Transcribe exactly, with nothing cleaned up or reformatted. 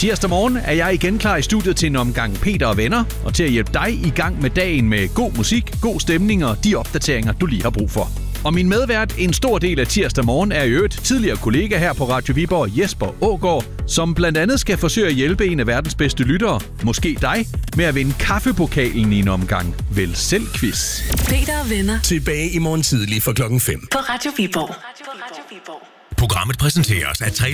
Tirsdag morgen er jeg igen klar i studiet til en omgang Peter og venner, og til at hjælpe dig i gang med dagen med god musik, god stemning og de opdateringer, du lige har brug for. Og min medvært en stor del af tirsdag morgen er i øvrigt tidligere kollega her på Radio Viborg, Jesper Aagaard, som blandt andet skal forsøge at hjælpe en af verdens bedste lyttere, måske dig, med at vinde kaffepokalen i en omgang Vel Selv quiz. Peter og venner. Tilbage i morgen tidlig fra klokken fem. På Radio Viborg. Programmet præsenteres af tre